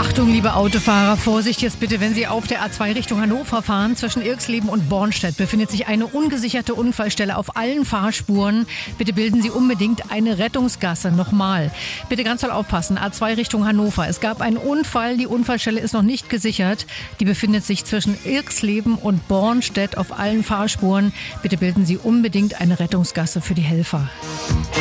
Achtung, liebe Autofahrer, Vorsicht jetzt bitte, wenn Sie auf der A2 Richtung Hannover fahren. Zwischen Irxleben und Bornstedt befindet sich eine ungesicherte Unfallstelle auf allen Fahrspuren. Bitte bilden Sie unbedingt eine Rettungsgasse. Nochmal, bitte ganz doll aufpassen, A2 Richtung Hannover. Es gab einen Unfall, die Unfallstelle ist noch nicht gesichert. Die befindet sich zwischen Irxleben und Bornstedt auf allen Fahrspuren. Bitte bilden Sie unbedingt eine Rettungsgasse für die Helfer.